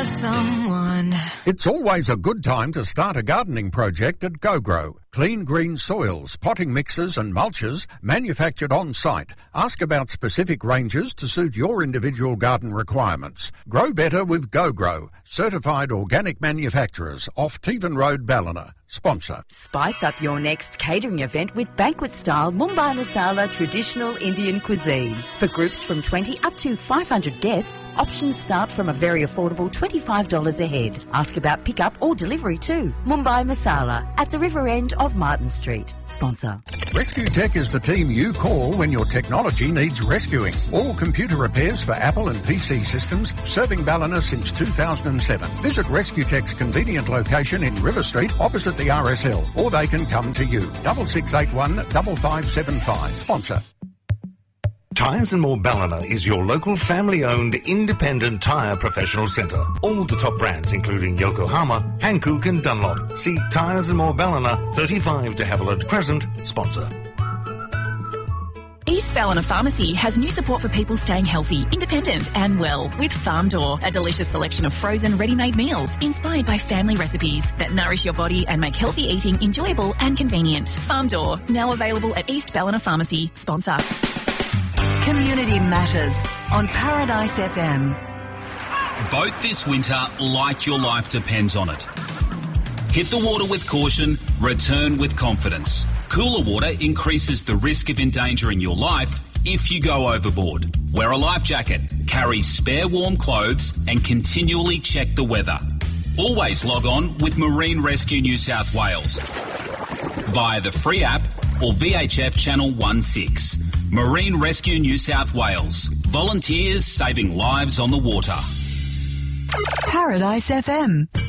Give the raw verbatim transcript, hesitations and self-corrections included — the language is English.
love someone. It's always a good time to start a gardening project at GoGrow. Clean green soils, potting mixes and mulches manufactured on site. Ask about specific ranges to suit your individual garden requirements. Grow better with GoGrow. Certified organic manufacturers off Tevan Road, Ballina. Sponsor. Spice up your next catering event with banquet-style Mumbai Masala traditional Indian cuisine. For groups from twenty up to five hundred guests, options start from a very affordable twenty-five dollars a head. Ask about pickup or delivery too. Mumbai Masala at the river end of Martin Street. Sponsor. Rescue Tech is the team you call when your technology needs rescuing. All computer repairs for Apple and P C systems, serving Ballina since two thousand seven. Visit Rescue Tech's convenient location in River Street, opposite the R S L, or they can come to you. Double six eight one five five seven five. Sponsor. Tyres and More Ballina is your local family-owned independent tyre professional centre. All the top brands including Yokohama, Hankook and Dunlop. See Tyres and More Ballina, thirty-five de Havilland Crescent. Sponsor. East Ballina Pharmacy has new support for people staying healthy, independent and well with Farm Door, a delicious selection of frozen ready-made meals inspired by family recipes that nourish your body and make healthy eating enjoyable and convenient. Farm Door, now available at East Ballina Pharmacy. Sponsor. Community Matters on Paradise F M. Boat this winter like your life depends on it. Hit the water with caution, return with confidence. Cooler water increases the risk of endangering your life if you go overboard. Wear a life jacket, carry spare warm clothes and continually check the weather. Always log on with Marine Rescue New South Wales via the free app or V H F Channel sixteen. Marine Rescue New South Wales. Volunteers saving lives on the water. Paradise F M.